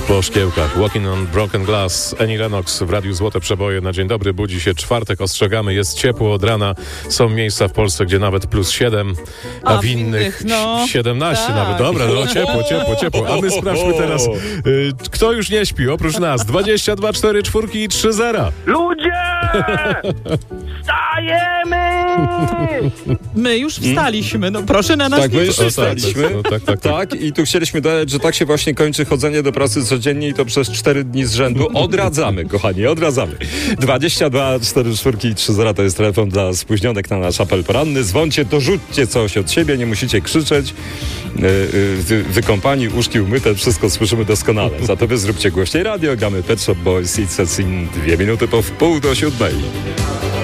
Po szkiełkach. Walking on Broken Glass. Annie Lennox w Radiu Złote Przeboje. Na dzień dobry, budzi się czwartek, ostrzegamy, jest ciepło od rana. Są miejsca w Polsce, gdzie nawet +7, a w innych 17 tak. nawet. Dobra, no ciepło. A my sprawdźmy teraz, kto już nie śpi oprócz nas. 22, 4, 4 i 3 0. Ludzie! Wstajemy! My już wstaliśmy, no proszę na nas Tak, nie my już patrzeć. wstaliśmy. Tak, i tu chcieliśmy dodać, że tak się właśnie kończy chodzenie do pracy codziennie i to przez 4 dni z rzędu. Odradzamy, kochani, odradzamy. 22 44 30 to jest telefon dla spóźnionek na nasz apel poranny. Dzwoncie, dorzućcie coś od siebie, nie musicie krzyczeć. Wykąpani, uszki umyte, wszystko słyszymy doskonale. Za to wy zróbcie głośniej radio, gramy Pet Shop Boys i Cecin 2 minuty po 6:30.